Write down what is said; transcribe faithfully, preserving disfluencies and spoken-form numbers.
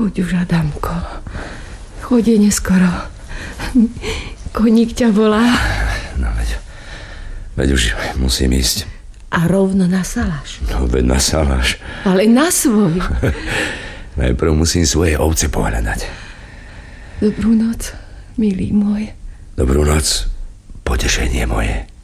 Choď už, Adamko. Choď, je neskoro. Koník ťa volá. No veď, veď už musím ísť. A rovno na saláš. No veď na saláš. Ale na svoj. Najprv musím svoje ovce pohľadať. Dobrú noc, milý môj. Dobrú noc, potešenie moje.